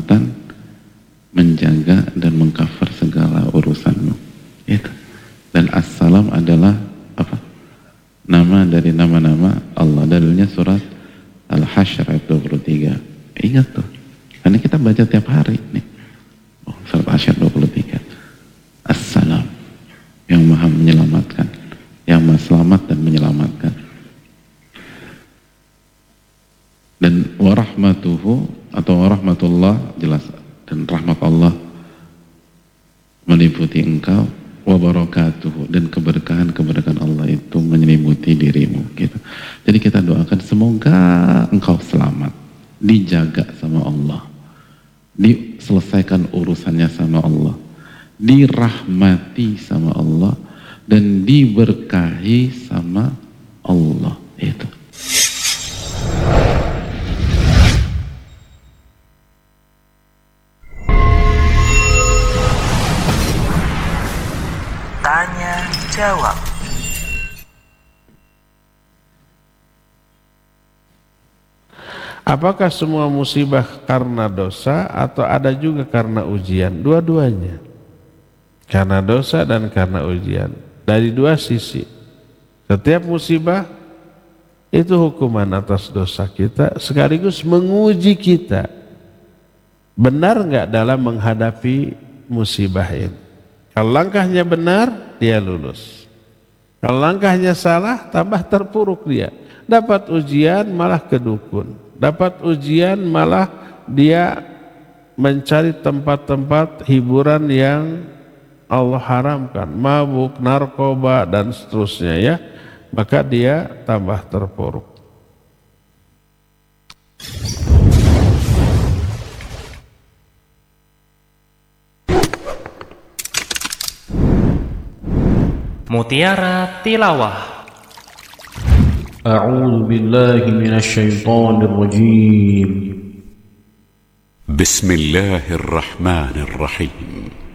keselamatan, menjaga dan mengcover segala urusanmu. Itu. Dan As-Salam adalah apa? Nama dari nama-nama Allah. Dalilnya surat Al-Hasyr ayat 23. Ingat tuh. Karena kita baca tiap hari nih. Surat Al-Hasyr 23. As-Salam, yang maha menyelamatkan, yang maha selamat dan menyelamatkan. Dan warahmatuhu atau warahmatullah, jelas, dan rahmat Allah meliputi engkau, wabarakatuhu, dan keberkahan Allah itu menyelimuti dirimu gitu. Jadi kita doakan semoga engkau selamat, dijaga sama Allah, diselesaikan urusannya sama Allah, dirahmati sama Allah, dan diberkahi sama Allah. Itu. Tanya jawab. Apakah semua musibah karena dosa atau ada juga karena ujian? Dua-duanya. Karena dosa dan karena ujian. Dari dua sisi. Setiap musibah itu hukuman atas dosa kita sekaligus menguji kita. Benar nggak dalam menghadapi musibah ini? Kalau langkahnya benar, dia lulus. Kalau langkahnya salah, tambah terpuruk dia. Dapat ujian malah kedukun. Dapat ujian malah dia mencari tempat-tempat hiburan yang Allah haramkan. Mabuk, narkoba, dan seterusnya ya. Maka dia tambah terpuruk. Mutiara Tilawah. أعوذ بالله من الشيطان الرجيم بسم الله الرحمن الرحيم